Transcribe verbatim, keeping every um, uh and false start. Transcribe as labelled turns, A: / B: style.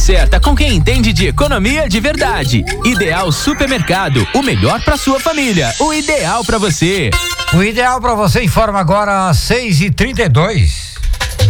A: Certa com quem entende de economia de verdade. Ideal Supermercado, o melhor para sua família, o ideal para você.
B: O ideal para você informa agora às seis e trinta e dois.